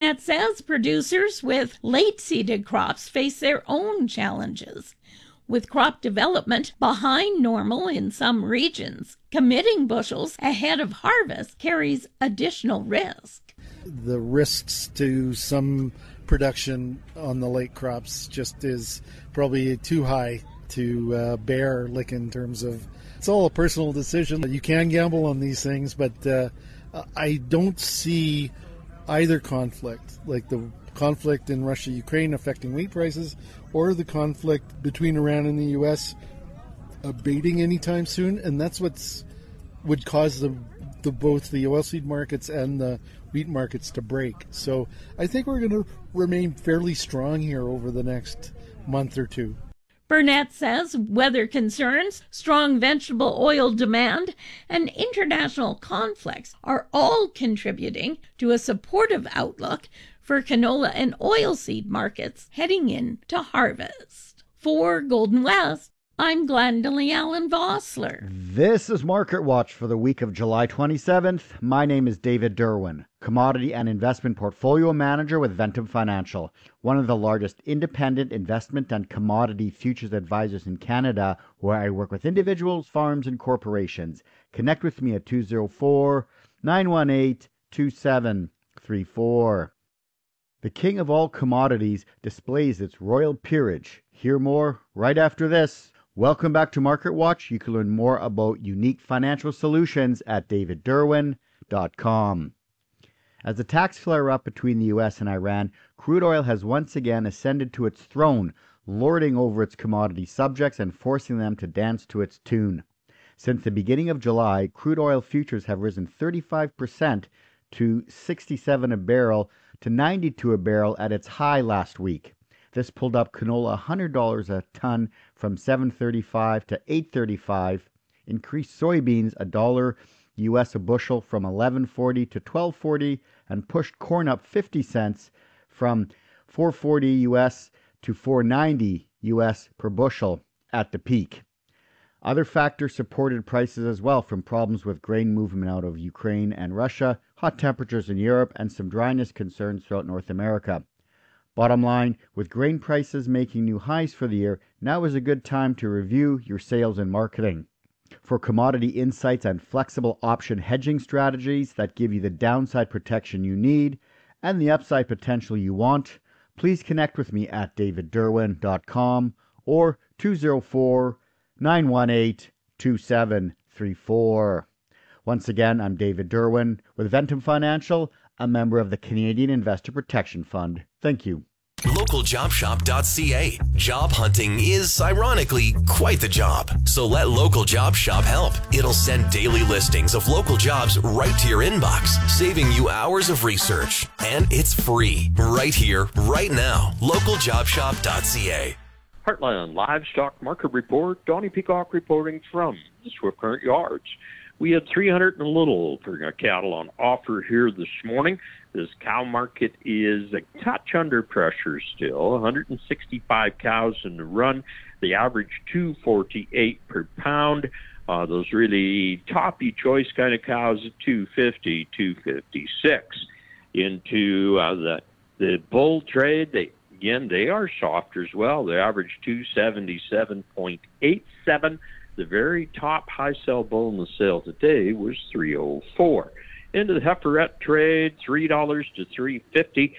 Burnett says producers with late-seeded crops face their own challenges. With crop development behind normal in some regions, committing bushels ahead of harvest carries additional risk. The risks to some production on the late crops just is probably too high to bear, like in terms of, it's all a personal decision. You can gamble on these things, but I don't see either conflict, like the conflict in Russia-Ukraine affecting wheat prices, or the conflict between Iran and the U.S. abating anytime soon, and that's would cause both the oilseed markets and the wheat markets to break. So I think we're going to remain fairly strong here over the next month or two. Burnett says weather concerns, strong vegetable oil demand, and international conflicts are all contributing to a supportive outlook for canola and oilseed markets heading into harvest. For Golden West, I'm Glendalee Allen Vossler. This is Market Watch for the week of July 27th. My name is David Derwin, Commodity and Investment Portfolio Manager with Ventum Financial, one of the largest independent investment and commodity futures advisors in Canada, where I work with individuals, farms, and corporations. Connect with me at 204-918-2734. The king of all commodities displays its royal peerage. Hear more right after this. Welcome back to Market Watch. You can learn more about unique financial solutions at davidderwin.com. As the tax flare-up between the U.S. and Iran, crude oil has once again ascended to its throne, lording over its commodity subjects and forcing them to dance to its tune. Since the beginning of July, crude oil futures have risen 35% to $67 a barrel to $92 a barrel at its high last week. This pulled up canola $100 a ton from $7.35 to $8.35, increased soybeans $1 US a bushel from $11.40 to $12.40, and pushed corn up 50 cents from $4.40 US to $4.90 US per bushel at the peak. Other factors supported prices as well, from problems with grain movement out of Ukraine and Russia, hot temperatures in Europe, and some dryness concerns throughout North America. Bottom line, with grain prices making new highs for the year, now is a good time to review your sales and marketing. For commodity insights and flexible option hedging strategies that give you the downside protection you need and the upside potential you want, please connect with me at davidderwin.com or 204-918-2734. Once again, I'm David Derwin with Ventum Financial, a member of the Canadian Investor Protection Fund. Thank you. LocalJobShop.ca. Job hunting is, ironically, quite the job. So let Local Job Shop help. It'll send daily listings of local jobs right to your inbox, saving you hours of research. And it's free, right here, right now. LocalJobShop.ca. Heartland Livestock Market Report. Donnie Peacock reporting from the Swift Current Yards. We had 300 and a little cattle on offer here this morning. This cow market is a touch under pressure still. 165 cows in the run. The average $2.48 per pound. Those really toppy choice kind of cows at $2.50, $2.56. Into the bull trade, they are softer as well. They average $277.87. The very top high sell bull in the sale today was $3.04. Into the heiferette trade, $3 to $3.50.